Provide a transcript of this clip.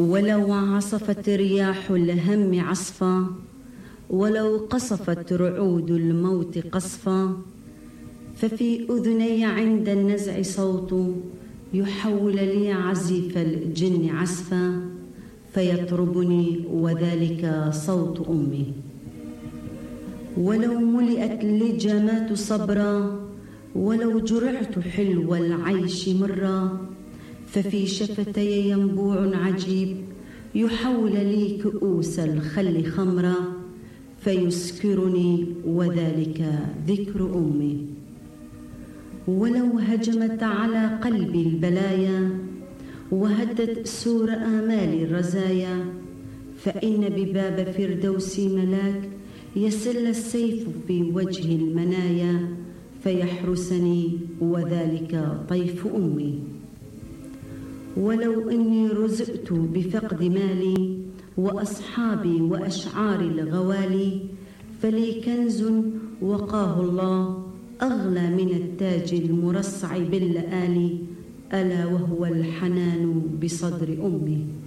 ولو عصفت رياح الهم عصفا، ولو قصفت رعود الموت قصفا، ففي أذني عند النزع صوت يحول لي عزيف الجن عزفا، فيطربني وذلك صوت أمي. ولو ملئت اللجامات صبرا، ولو جرعت حلو العيش مرا، ففي شفتي ينبوع عجيب يحول لي كؤوس الخل خمرا، فيسكرني وذلك ذكر أمي. ولو هجمت على قلبي البلايا، وهدت سور آمال الرزايا، فإن بباب فردوسي ملاك يسل السيف في وجه المنايا، فيحرسني وذلك طيف أمي. ولو إني رزقت بفقد مالي وأصحابي وأشعار الغوالي، فلي كنز وقاه الله أغلى من التاج المرصع باللآلي، ألا وهو الحنان بصدر أمي.